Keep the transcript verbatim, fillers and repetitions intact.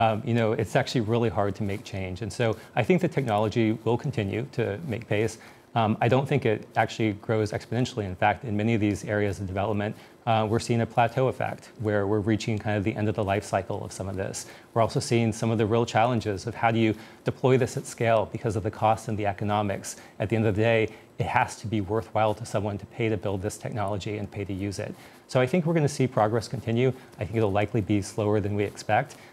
Um, you know, it's actually really hard to make change. And so I think the technology will continue to make pace. Um, I don't think it actually grows exponentially. In fact, in many of these areas of development, uh, we're seeing a plateau effect where we're reaching kind of the end of the life cycle of some of this. We're also seeing some of the real challenges of how do you deploy this at scale because of the cost and the economics. At the end of the day, it has to be worthwhile to someone to pay to build this technology and pay to use it. So I think we're going to see progress continue. I think it'll likely be slower than we expect.